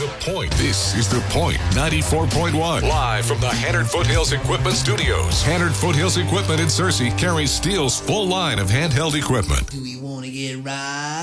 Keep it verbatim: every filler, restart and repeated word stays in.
The Point. This is The Point ninety-four point one. Live from the Hannard Foothills Equipment Studios. Hannard Foothills Equipment in Searcy carries Steele's full line of handheld equipment. Do we want to get right?